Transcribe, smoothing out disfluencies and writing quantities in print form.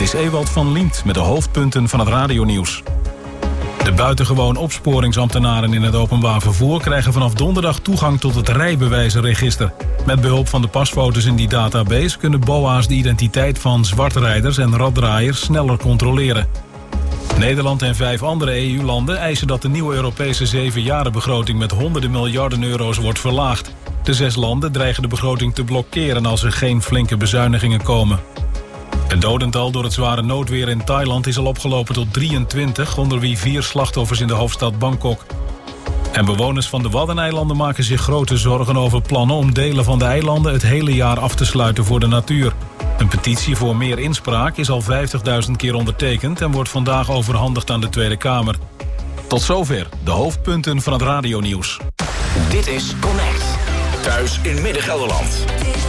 Dit is Ewald van Liemt met de hoofdpunten van het radionieuws. De buitengewoon opsporingsambtenaren in het openbaar vervoer krijgen vanaf donderdag toegang tot het rijbewijzenregister. Met behulp van de pasfoto's in die database kunnen BOA's de identiteit van zwartrijders en raddraaiers sneller controleren. Nederland en 5 andere EU-landen eisen dat de nieuwe Europese 7-jarenbegroting met honderden miljarden euro's wordt verlaagd. De 6 landen dreigen de begroting te blokkeren als er geen flinke bezuinigingen komen. Het dodental door het zware noodweer in Thailand is al opgelopen tot 23, onder wie 4 slachtoffers in de hoofdstad Bangkok. En bewoners van de Waddeneilanden maken zich grote zorgen over plannen om delen van de eilanden het hele jaar af te sluiten voor de natuur. Een petitie voor meer inspraak is al 50.000 keer ondertekend en wordt vandaag overhandigd aan de Tweede Kamer. Tot zover de hoofdpunten van het radionieuws. Dit is Connect. Thuis in Midden-Gelderland.